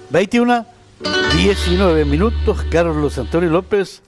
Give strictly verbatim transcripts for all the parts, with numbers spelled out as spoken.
veintiuna, diecinueve minutos, Carlos Antonio López.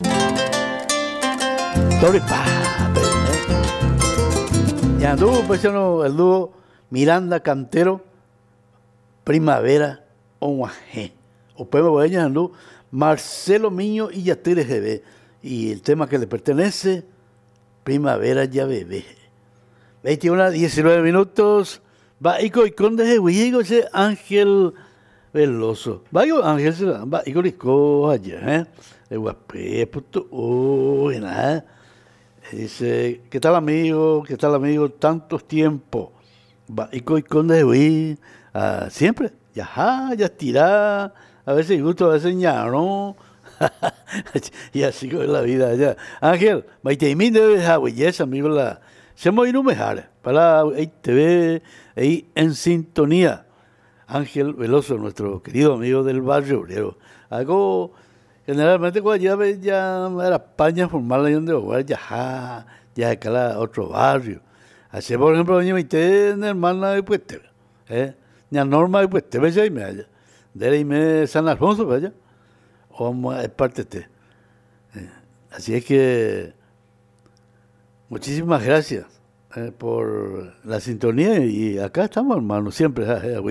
Torre Pape, ¿eh? Y anduvo, pues, no, el dúo Miranda Cantero, Primavera, Onguajé. O Pueblo Guayaña anduvo Marcelo Miño y Yatire G B. Y el tema que le pertenece, Primavera ya bebé. veintiuna, diecinueve minutos. Va Ico y Conde de Huigo, ese Ángel Veloso. Va Ico Ángel, va Ico Rico allá, ¿eh? De Guapé, puto, uy, nada. Dice, ¿qué tal amigo? ¿Qué tal amigo? Tantos tiempos. Va Ico y Conde de Huigo, ah, siempre. Ya, ya tirá. A veces gusto, a veces ya no. Y así es la vida allá. Ángel, Maiteimín debe Hawaies, amigo, la. Se me no mejor. Para ahí T V, ahí en sintonía. Ángel Veloso, nuestro querido amigo del barrio obrero. Algo, generalmente cuando ya ve ya era España formal ahí donde hogar, ya, ya acá otro barrio. Así, por ejemplo, doña Maite, hermana de Puente, eh, ña Norma de Puente, ¿ves ahí me halla? De ahí me San Alfonso, ¿vaya? O es parte de. Eh, así es que muchísimas gracias eh, por la sintonía y acá estamos, hermanos, siempre.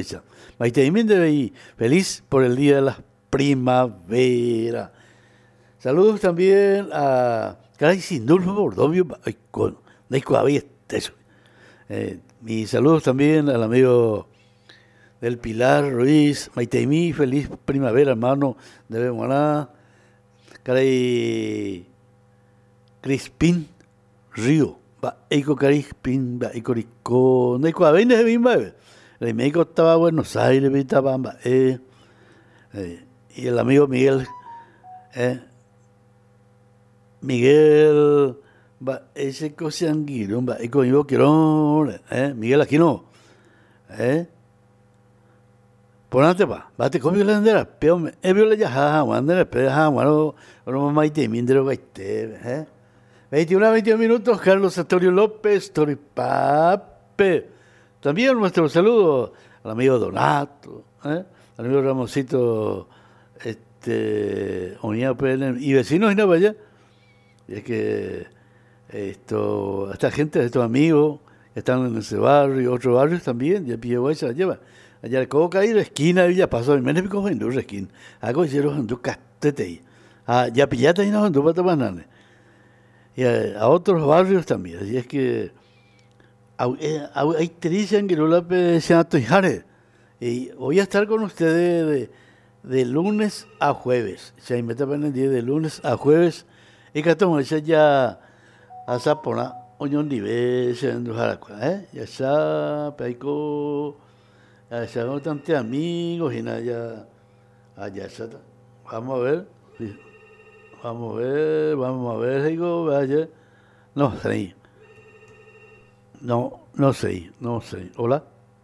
Feliz por el Día de la Primavera. Saludos también a Caray Sindulfo Bordovio, eh, y saludos también al amigo del Pilar Ruiz, Maiteimí, feliz primavera, hermano, de Bemoná, Caray Crispín Río, va, Eiko Crispín, va, Eiko Rico, Neiko Avenes de Bimba, el médico estaba en Buenos Aires, Vitabamba, eh, eh, y el amigo Miguel, eh, Miguel, va, ese cosianguiro, va, Eiko Ivo Quirón, eh, Miguel Aquino, eh, por antes va, bate con violendera, pero es violencia, jaja, mandera, pero jaja, bueno, no más de mindero gaite, eh. veintiuna, veintidós minutos, Carlos Antonio López, Tori Pape. También nuestro saludo al amigo Donato, eh, al amigo Ramosito, este, Unidad P N y vecinos y no vaya. Y es que esto, esta gente, estos amigos que están en ese barrio y otros barrios también, ya Pilleguay se la lleva. Allá el Coca y la esquina de Villa Paso, y menos pico en dos esquina. Hago hicieron en dos castete. Ah, ya pillata y no en dos patamanales. Y a, a otros barrios también. Así es que hay te dicen que no la se y voy a estar con ustedes de, de lunes a jueves. O sea, me tapan el día de lunes a jueves. Y que tomo ese ya a Zapona, Oñón Nive, se en ¿eh? Ya está, Paico. Ya son tantos amigos y nada, ya, allá está. Vamos a ver, sí. Vamos a ver, vamos a ver, digo, vaya. No sé, no, no sé, no sé. ¿Hola?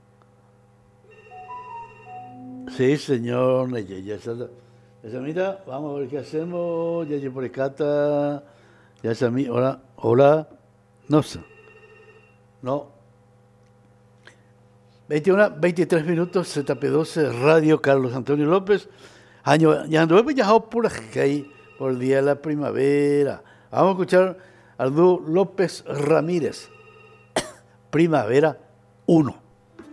Sí, señor, ya, ya está. Ya, mira, vamos a ver qué hacemos, ya, ya por escata, ya está, hola, hola, no sé, no. veintiuna, veintitrés minutos, Z P doce, Radio Carlos Antonio López. Año, ya anduve viajado por aquí, por el Día de la Primavera. Vamos a escuchar al dúo López Ramírez. Primavera uno.